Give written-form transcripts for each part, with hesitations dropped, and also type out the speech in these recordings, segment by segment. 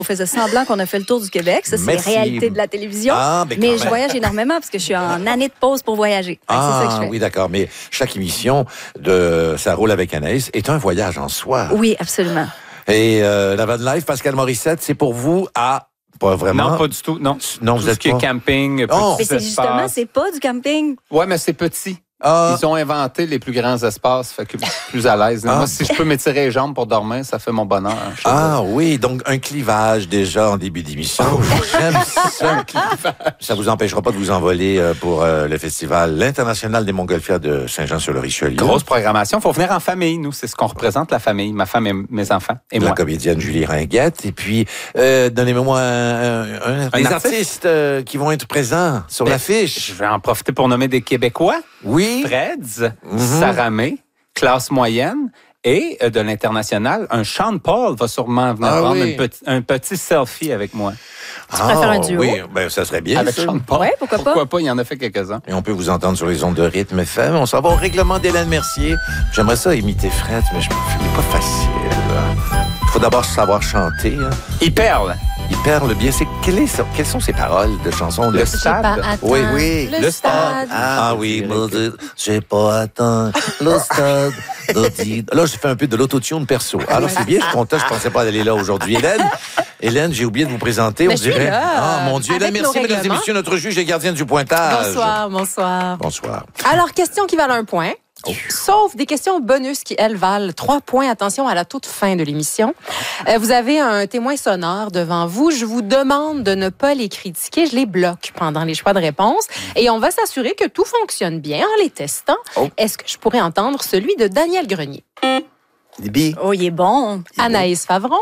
On faisait semblant qu'on a fait le tour du Québec. Ça, c'est la Merci. réalité de la télévision. Mais je voyage énormément parce que je suis en année de pause pour voyager. C'est ça que je fais. Oui, d'accord. Mais chaque émission de Ça roule avec Anaïs est un voyage en soi. Oui, absolument. Et la van life, Pascal Morissette, c'est pour vous à... Pas vraiment? Non, pas du tout. Non, Non, tout vous ce êtes qui pas... est camping, Mais c'est justement, c'est pas du camping. Ouais, mais c'est petit. Ils ont inventé les plus grands espaces, fait que plus à l'aise. Moi, si je peux m'étirer les jambes pour dormir, ça fait mon bonheur. Oui, donc un clivage déjà en début d'émission. J'aime ça. Ça vous empêchera pas de vous envoler pour le festival l'international des Montgolfières de Saint-Jean-sur-le-Richelieu. Grosse programmation. Faut venir en famille, nous. C'est ce qu'on représente, la famille. Ma femme et mes enfants. Et la moi. comédienne Julie Ringuette. Et puis, donnez-moi des artistes qui vont être présents sur l'affiche. Je vais en profiter pour nommer des Québécois. Oui. Freds, Sarah May, classe moyenne. Et de l'international, un Sean Paul va sûrement venir prendre un petit selfie avec moi. Tu préfères un duo? Oui, ben, ça serait bien. Avec Sean Paul. Oui, pourquoi pas? Pourquoi pas? Il y en a fait quelques-uns. Et on peut vous entendre sur les ondes de Rythme FM. On s'en va au règlement d'Hélène Mercier. J'aimerais ça imiter Fred, mais c'est pas facile. Il faut d'abord savoir chanter. Il perle. Il perle bien. Quelles sont ces paroles de chansons? Le stade. Oui. Le stade. Oui. J'ai pas atteint le stade. Là, j'ai fait un peu de l'autotune perso. Alors, c'est bien, je suis content. Je pensais pas aller là aujourd'hui. Hélène, j'ai oublié de vous présenter. Mais on dirait. là, Mon Dieu. Hélène, merci, mesdames et messieurs, notre juge et gardienne du pointage. Bonsoir. Bonsoir. Alors, questions qui valent 1 point. Sauf des questions bonus qui, elles, valent 3 points. Attention à la toute fin de l'émission. Vous avez un témoin sonore devant vous. Je vous demande de ne pas les critiquer. Je les bloque pendant les choix de réponse. Et on va s'assurer que tout fonctionne bien en les testant. Est-ce que je pourrais entendre celui de Daniel Grenier? Déby. Oh, il est bon. Anaïs Favron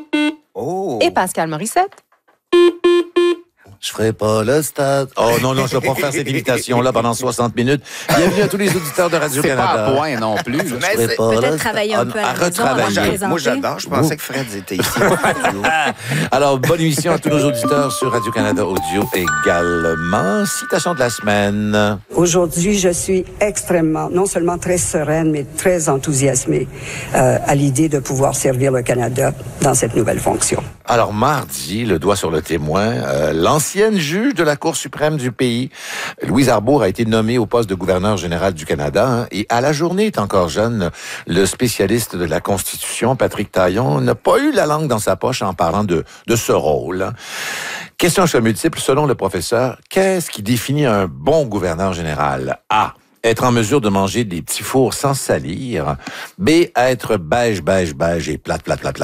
et Pascal Morissette. Je ferai pas le stade. Oh non, je ne vais pas faire cette imitation-là pendant 60 minutes. Bienvenue à tous les auditeurs de Radio-Canada. C'est pas à point non plus. Peut-être travailler un peu à la maison avant de présenter. Moi, j'adore. Je pensais que Fred était ici. Alors, bonne émission à tous nos auditeurs sur Radio-Canada Audio également. Citation de la semaine. Aujourd'hui, je suis extrêmement, non seulement très sereine, mais très enthousiasmée à l'idée de pouvoir servir le Canada dans cette nouvelle fonction. Alors, mardi, le doigt sur le témoin, l'ancienne juge de la Cour suprême du pays, Louise Arbour, a été nommée au poste de gouverneur général du Canada. Et à la journée est encore jeune, le spécialiste de la Constitution, Patrick Taillon, n'a pas eu la langue dans sa poche en parlant de ce rôle. Question à choix multiple, selon le professeur, qu'est-ce qui définit un bon gouverneur général? A. Être en mesure de manger des petits fours sans salir. B. Être beige et plate.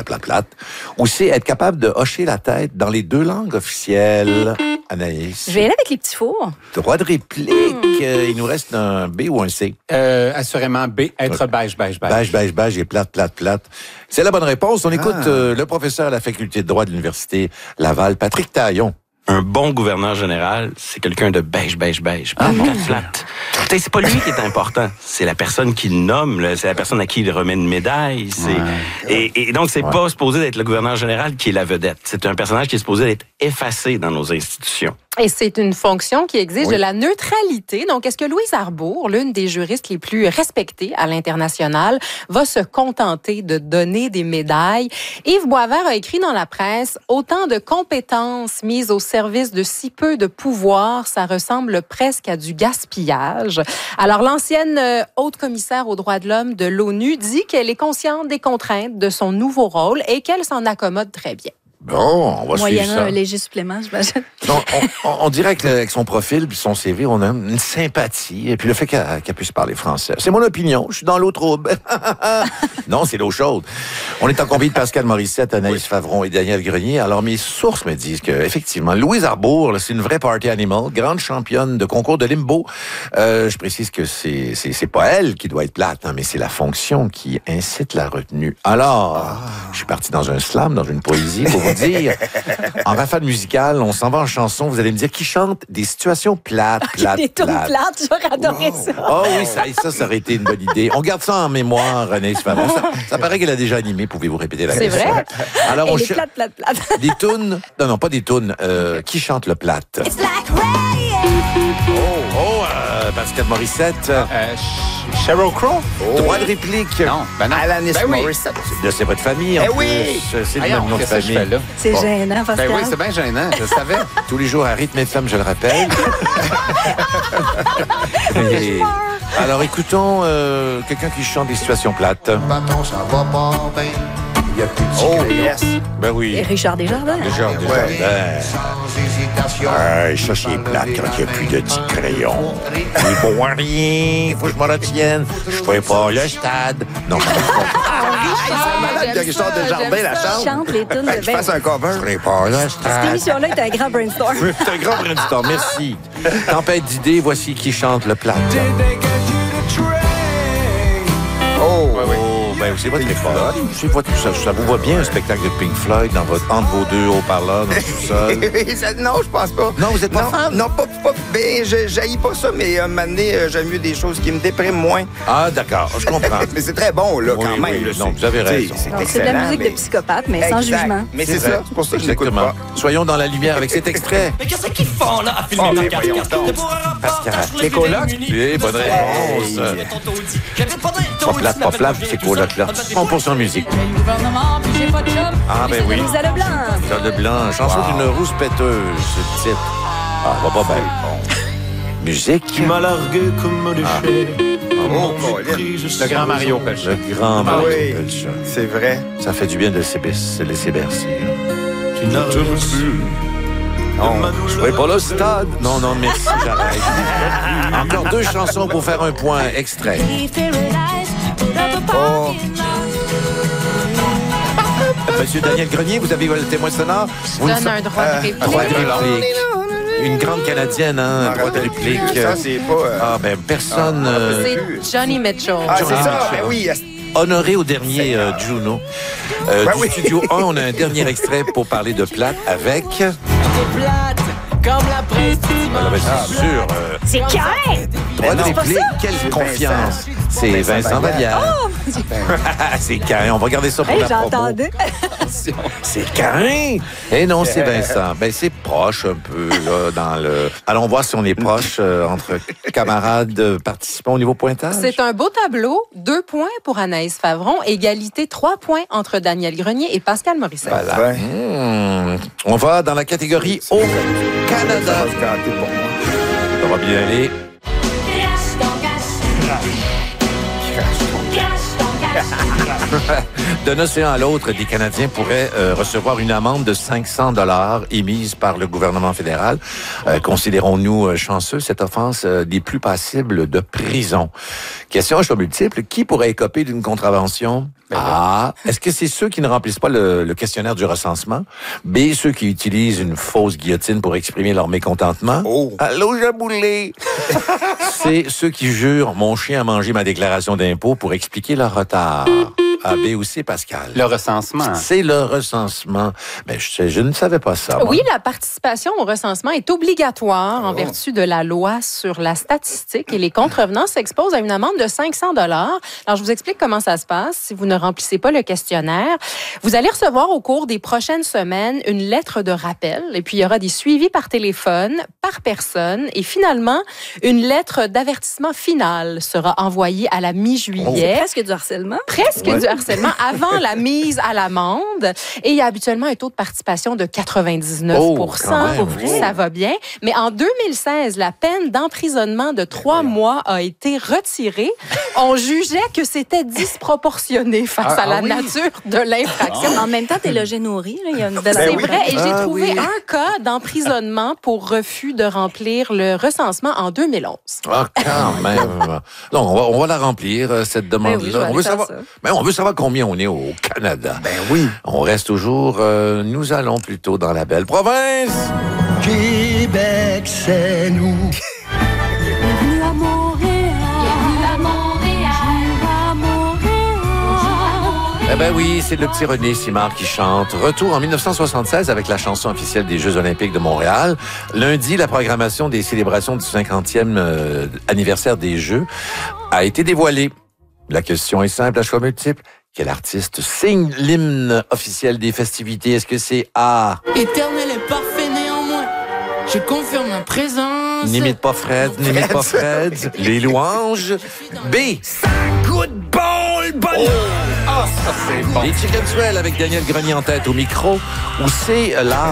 Ou C. Être capable de hocher la tête dans les 2 langues officielles. Anaïs. Je vais aller avec les petits fours. Droit de réplique. Il nous reste un B ou un C? Assurément B. Être beige. Beige et plate. C'est la bonne réponse. On écoute le professeur à la faculté de droit de l'Université Laval, Patrick Taillon. Un bon gouverneur général, c'est quelqu'un de beige, plate. C'est pas lui qui est important, c'est la personne qu'il nomme, c'est la personne à qui il remet une médaille. Et donc, c'est pas supposé d'être le gouverneur général qui est la vedette. C'est un personnage qui est supposé d'être effacé dans nos institutions. Et c'est une fonction qui exige de la neutralité. Donc, est-ce que Louise Arbour, l'une des juristes les plus respectées à l'international, va se contenter de donner des médailles? Yves Boisvert a écrit dans la presse « Autant de compétences mises au service de si peu de pouvoir, ça ressemble presque à du gaspillage. » Alors, l'ancienne haute commissaire aux droits de l'homme de l'ONU dit qu'elle est consciente des contraintes de son nouveau rôle et qu'elle s'en accommode très bien. Bon, on va suivre ça. Moyennant un léger supplément, j'imagine. Donc, on dirait qu'avec son profil puis son CV, on a une sympathie. Et puis le fait qu'elle puisse parler français. C'est mon opinion. Je suis dans l'eau trouble. Non, c'est l'eau chaude. On est en compagnie de Pascal Morissette, Anaïs Favron et Daniel Grenier. Alors, mes sources me disent que, effectivement, Louise Arbour, là, c'est une vraie party animal, grande championne de concours de limbo. Je précise que c'est pas elle qui doit être plate, hein, mais c'est la fonction qui incite la retenue. Alors, je suis parti dans un slam, dans une poésie, pour vous dire, en rafale musicale, on s'en va en chanson, vous allez me dire qui chante des situations plates. Des tours plates, j'aurais adoré ça. Oh oui, ça aurait été une bonne idée. On garde ça en mémoire, Anaïs Favron. Ça paraît qu'elle a déjà animé. Pouvez-vous répéter la question? C'est vrai? Alors, Et les plate. Des tunes? Non, pas des tunes. Qui chante le plate? Pascal Morissette. Sheryl Crow? Droit de réplique. Non, ben non. Alanis Ben oui. Morissette. C'est votre famille, en oui! plus. C'est le Voyons, même nom de qu'est-ce que je famille. fais là? C'est Bon. gênant, Pascal. Ben oui, c'est bien gênant, je savais. Tous les jours à Rythme FM, je le rappelle. Et- alors, écoutons quelqu'un qui chante des situations plates. Bâton, ça va pas bien. Il y a plus de Oh, crayon. yes. Ben Et oui. Richard Desjardins. Déjà. Sans hésitation. Ça, c'est plate quand il n'y a plus de petits crayons. Il faut voir rien. Faut que je me retienne. Je ferai pas le stade. Non, je malade que Richard Desjardins la chante. Chante les tunes Fait de que je fasse un cover. ferai pas le Cette stade. émission-là est un grand brainstorm. C'est un grand brainstorm. Merci. Tempête d'idées, voici qui chante le plat. Oh, Ben, c'est votre effort. C'est votre, ça vous va bien, un spectacle de Pink Floyd entre vos deux haut-parleurs dans le sous-sol? Non, je pense pas. Non, vous êtes pas fan? Non, pas ben, je j'haïs pas ça, mais un moment donné, j'aime mieux des choses qui me dépriment moins. Ah, d'accord, je comprends. Mais c'est très bon, là, Oui, quand même. oui, là, non, c'est- vous avez tu sais, raison. C'est Donc, c'est excellent. de la musique mais- de psychopathe, mais sans Exact. jugement. Mais c'est ça, c'est pour ça que je l'écoute Exactement. pas. Soyons dans la lumière avec cet extrait. Mais qu'est-ce qu'ils font là à filmer Oh, ma mais carte? voyons donc. Pascal. Les colocs? Oui, bonne réponse. Pas plate, pas plate, c'est coloc là. 100% musique. Ah, ben oui. Lisa Leblanc. Jean Leblanc, chanson d'une rousse péteuse, c'est le titre. Ah, va pas bien. Musique. m'a largué comme des chais. Oh, Le grand Mario Pelchat. Le grand Mario oui. Pelchat. C'est vrai. Ça fait du bien de se laisser bercer. Tu n'as rien reçu. Je ferai pas le stade. Non, non, merci, j'arrête. Encore 2 chansons pour faire un point. Extrait. Oh. Monsieur Daniel Grenier, vous avez le témoin sonore. Vous Donne un droit de réplique. droit de réplique. Une grande Canadienne, hein, droit de réplique. Ça, c'est pas... Ah, ben, personne... C'est Johnny Mitchell. Ah, c'est Johnny ça. Mitchell. Ben oui. honoré au dernier Juno. Ben Du oui. Studio 1, on a un dernier extrait pour parler de plate avec... Comme la presse du Voilà, ben, dimanche. c'est sûr. C'est carré! Droit de non, réplique, quelle confiance. C'est Vincent Vallière. C'est carré. On va garder ça pour Hey, la promo. j'entendais. C'est carré. Eh non, c'est Vincent. Ben, c'est proche un peu, là, dans le... Allons voir si on est proche entre camarades participants au niveau pointage. C'est un beau tableau. 2 points pour Anaïs Favron. Égalité, 3 points entre Daniel Grenier et Pascal Morissette. Voilà. Ouais. On va dans la catégorie au Canada. Ça va se gâter pour moi. Ça va bien aller. D'un océan à l'autre, des Canadiens pourraient recevoir une amende de 500 $ émise par le gouvernement fédéral. Considérons-nous chanceux, cette offense n'est plus passible de prison. Question à choix multiple, qui pourrait écoper d'une contravention? A. Est-ce que c'est ceux qui ne remplissent pas le questionnaire du recensement? B. Ceux qui utilisent une fausse guillotine pour exprimer leur mécontentement? Oh. Allô, Jaboulé! C'est ceux qui jurent « Mon chien a mangé ma déclaration d'impôt » pour expliquer leur retard. A, B ou C, Pascal? Le recensement. C'est le recensement. Mais je ne savais pas ça. moi. Oui, la participation au recensement est obligatoire en vertu de la loi sur la statistique et les contrevenants s'exposent à une amende de 500 $. Alors, je vous explique comment ça se passe. Si vous ne remplissez pas le questionnaire, vous allez recevoir au cours des prochaines semaines une lettre de rappel et puis il y aura des suivis par téléphone, par personne et finalement, une lettre d'avertissement final sera envoyée à la mi-juillet. Presque du harcèlement. Presque du harcèlement avant la mise à l'amende. Et il y a habituellement un taux de participation de 99 quand même, Pour vrai, ça va bien. Mais en 2016, la peine d'emprisonnement de 3 mois a été retirée. On jugeait que c'était disproportionné face à la nature de l'infraction. En même temps, t'es logé nourri. Là. Il y a une belle C'est oui. vrai. Et j'ai Ah, trouvé oui. un cas d'emprisonnement pour refus de remplir le recensement en 2011. Ah, quand même. Non, on va la remplir, cette demande-là. oui, je vais on aller veut faire savoir, ça. on veut savoir combien on est au Canada. Ben oui. On reste toujours, nous allons plutôt dans la belle province. Québec, c'est nous. Bienvenue à Montréal. Eh ben oui, c'est le petit René Simard qui chante. Retour en 1976 avec la chanson officielle des Jeux olympiques de Montréal. Lundi, la programmation des célébrations du 50e anniversaire des Jeux a été dévoilée. La question est simple, à choix multiple. Quel artiste signe l'hymne officiel des festivités? Est-ce que c'est A, Éternel et parfait néanmoins. Je confirme ma présence. N'imite pas Fred, n'imite pas Fred. Les louanges. B. Ça goûte bon, le bonheur. Ah, ça c'est bon. Les Chicken Swell avec Daniel Grenier en tête au micro. Ou C. L'art